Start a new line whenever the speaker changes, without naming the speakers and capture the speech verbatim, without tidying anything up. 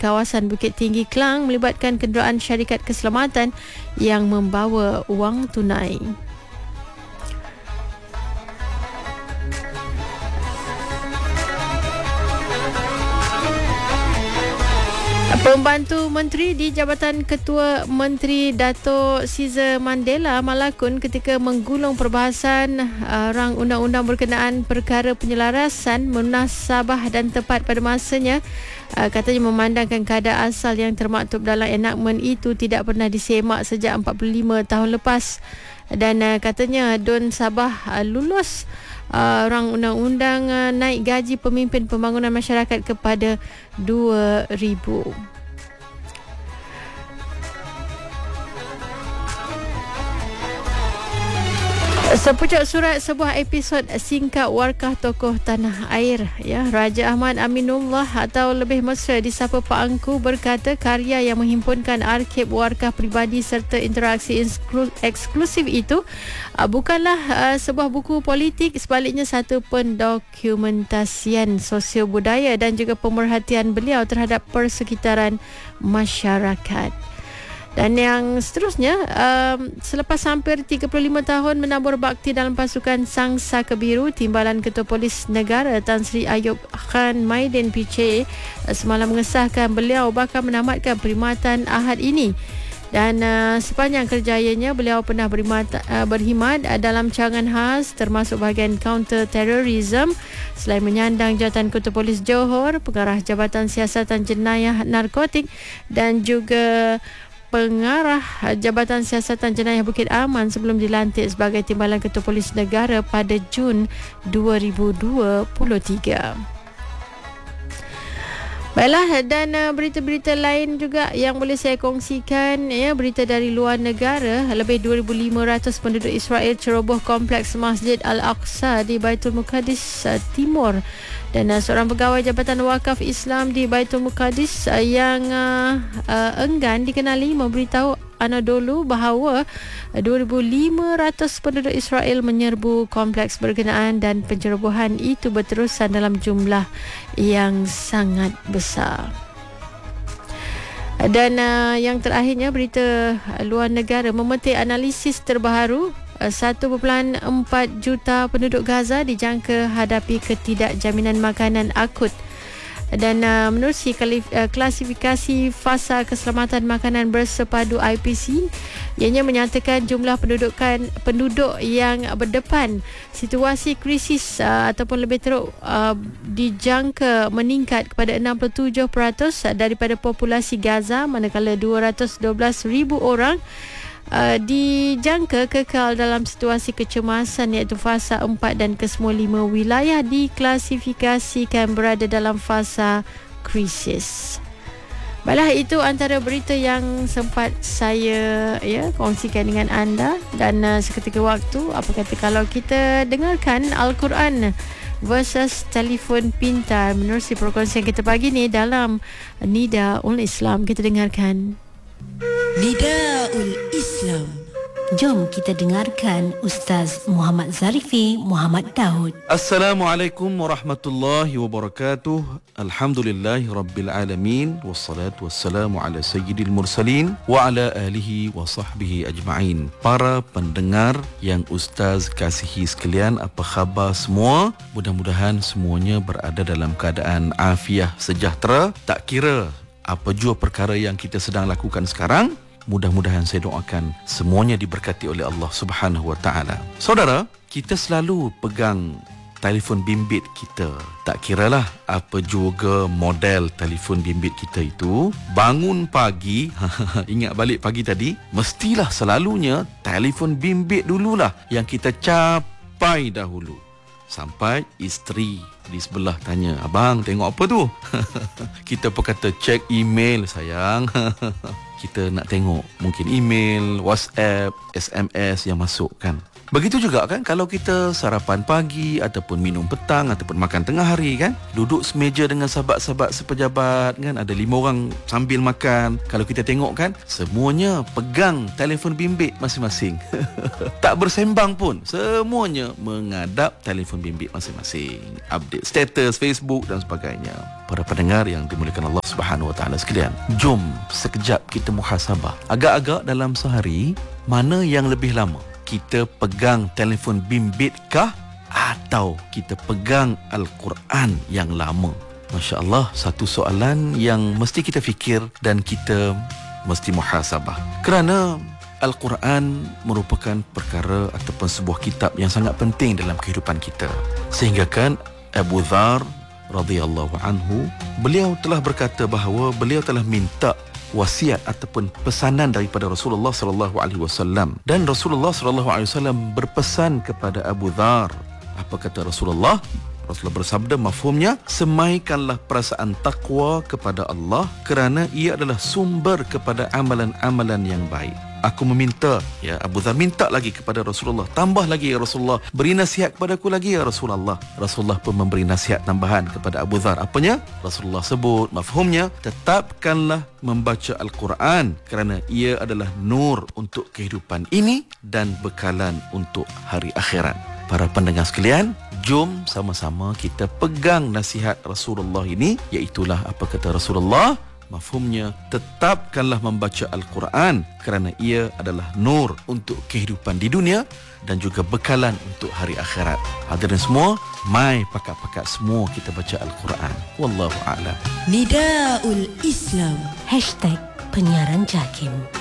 kawasan Bukit Tinggi, Klang melibatkan kenderaan syarikat keselamatan yang membawa wang tunai. Pembantu Menteri di Jabatan Ketua Menteri Dato' Caesar Mandela Malakun ketika menggulung perbahasan uh, rang undang-undang berkenaan perkara penyelarasan munasabah dan tepat pada masanya. Uh, katanya memandangkan kadar asal yang termaktub dalam enakmen itu tidak pernah disemak sejak empat puluh lima tahun lepas. Dan uh, katanya Dun Sabah uh, lulus uh, rang undang-undang uh, naik gaji pemimpin pembangunan masyarakat kepada dua ribu. Sepucuk surat sebuah episod singkat Warkah Tokoh Tanah Air, ya, Raja Ahmad Aminullah atau lebih mesra disapa Pak Angku berkata karya yang menghimpunkan arsip warkah peribadi serta interaksi eksklusif itu uh, bukanlah uh, sebuah buku politik, sebaliknya satu pendokumentasian sosio budaya dan juga pemerhatian beliau terhadap persekitaran masyarakat. Dan yang seterusnya, um, selepas hampir tiga puluh lima tahun menabur bakti dalam pasukan Sang Saka Biru, Timbalan Ketua Polis Negara Tan Sri Ayub Khan Maidin P C semalam mengesahkan beliau bakal menamatkan perkhidmatan Ahad ini. Dan uh, sepanjang kerjayanya beliau pernah berkhidmat, uh, berkhidmat uh, dalam cawangan khas termasuk bahagian counter terrorism. Selain menyandang jawatan Ketua Polis Johor, pengarah Jabatan Siasatan Jenayah Narkotik dan juga pengarah Jabatan Siasatan Jenayah Bukit Aman sebelum dilantik sebagai Timbalan Ketua Polis Negara pada Jun dua ribu dua puluh tiga. Baiklah, dan uh, berita-berita lain juga yang boleh saya kongsikan, ya, berita dari luar negara. Lebih dua ribu lima ratus penduduk Israel ceroboh kompleks Masjid Al-Aqsa di Baitul Muqaddis uh, Timur. Dan uh, seorang pegawai Jabatan Wakaf Islam di Baitul Muqaddis uh, yang uh, uh, enggan dikenali memberitahu Anadolu bahawa dua ribu lima ratus penduduk Israel menyerbu kompleks berkenaan dan pencerobohan itu berterusan dalam jumlah yang sangat besar. Dan uh, yang terakhirnya, berita luar negara memetik analisis terbaru, satu perpuluhan empat juta penduduk Gaza dijangka hadapi ketidakjaminan makanan akut. Dan uh, menerusi uh, klasifikasi fasa keselamatan makanan bersepadu I P C, ianya menyatakan jumlah pendudukan penduduk yang berdepan situasi krisis uh, ataupun lebih teruk uh, dijangka meningkat kepada enam puluh tujuh peratus daripada populasi Gaza, manakala dua ratus dua belas ribu orang Uh, dijangka kekal dalam situasi kecemasan, iaitu fasa empat, dan kesemua lima wilayah diklasifikasikan berada dalam fasa krisis. Baiklah, itu antara berita yang sempat saya ya kongsikan dengan anda. Dan uh, seketika waktu, apa kata kalau kita dengarkan Al-Quran versus telefon pintar menerusi perkongsian kita pagi ni dalam Nidaul Islam. Kita dengarkan
Nidaul Islam. Jom kita dengarkan Ustaz Muhammad Zarifi Muhammad Daud.
Assalamualaikum warahmatullahi wabarakatuh. Alhamdulillahi rabbil alamin. Wassalatu wassalamu ala sayyidil mursalin wa ala alihi wa sahbihi ajma'in. Para pendengar yang Ustaz kasihi sekalian, apa khabar semua? Mudah-mudahan semuanya berada dalam keadaan afiah sejahtera. Tak kira apa jua perkara yang kita sedang lakukan sekarang, mudah-mudahan saya doakan semuanya diberkati oleh Allah Subhanahu wa taala. Saudara, kita selalu pegang telefon bimbit kita. Tak kiralah apa juga model telefon bimbit kita itu, bangun pagi, ingat balik pagi tadi, mestilah selalunya telefon bimbit dululah yang kita capai dahulu. Sampai isteri di sebelah tanya, abang tengok apa tu? Kita pun kata check email sayang. Kita nak tengok mungkin email, WhatsApp, S M S yang masuk kan. Begitu juga kan kalau kita sarapan pagi ataupun minum petang ataupun makan tengah hari kan, duduk semeja dengan sahabat-sahabat sepejabat kan, ada lima orang sambil makan. Kalau kita tengok kan, semuanya pegang telefon bimbit masing-masing. Tak bersembang pun, semuanya menghadap telefon bimbit masing-masing, update status Facebook dan sebagainya. Para pendengar yang dimuliakan Allah Subhanahu Wa Taala sekalian, jom sekejap kita muhasabah. Agak-agak dalam sehari, mana yang lebih lama? Kita pegang telefon bimbit kah atau kita pegang Al-Quran yang lama? Masya Allah, satu soalan yang mesti kita fikir dan kita mesti muhasabah. Kerana Al-Quran merupakan perkara ataupun sebuah kitab yang sangat penting dalam kehidupan kita. Sehingga kan Abu Dhar radhiyallahu anhu, beliau telah berkata bahawa beliau telah minta wasiat ataupun pesanan daripada Rasulullah sallallahu alaihi wasallam, dan Rasulullah sallallahu alaihi wasallam berpesan kepada Abu Dhar. Apa kata Rasulullah? Rasulullah bersabda, mafhumnya, semaikanlah perasaan takwa kepada Allah kerana ia adalah sumber kepada amalan-amalan yang baik. Aku meminta, ya Abu Dhar minta lagi kepada Rasulullah, tambah lagi ya Rasulullah, beri nasihat kepada aku lagi ya Rasulullah. Rasulullah pun memberi nasihat tambahan kepada Abu Dhar. Apanya? Rasulullah sebut, mafhumnya, tetapkanlah membaca Al-Quran kerana ia adalah nur untuk kehidupan ini dan bekalan untuk hari akhirat. Para pendengar sekalian, jom sama-sama kita pegang nasihat Rasulullah ini, iaitulah apa kata Rasulullah? Mafhumnya, tetapkanlah membaca Al-Quran kerana ia adalah nur untuk kehidupan di dunia dan juga bekalan untuk hari akhirat. Hadirin semua, mai pakat-pakat semua kita baca Al-Quran. Wallahu a'lam.
Nidaul Islam. Hashtag penyiaran JAKIM.